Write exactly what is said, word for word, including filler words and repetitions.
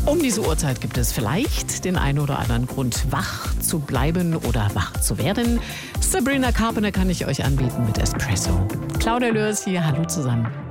Um diese Uhrzeit gibt es vielleicht den einen oder anderen Grund, wach zu bleiben oder wach zu werden. Sabrina Carpenter kann ich euch anbieten mit Espresso. Claudia Lörs hier, hallo zusammen.